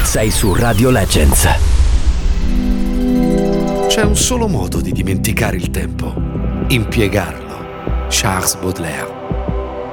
Sei su Radio Legends. C'è un solo modo di dimenticare il tempo: impiegarlo. Charles Baudelaire.